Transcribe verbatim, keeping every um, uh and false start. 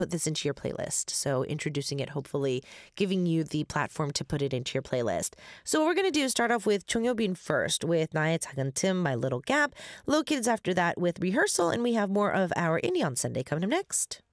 put this into your playlist. So introducing it, hopefully giving you the platform to put it into your playlist. So what we're going to do is start off with Chung Yo-bin first with 나의 작은 틈, My Little Gap. Little Kids after that with Rehearsal. And we have more of our Indie on Sunday coming up next.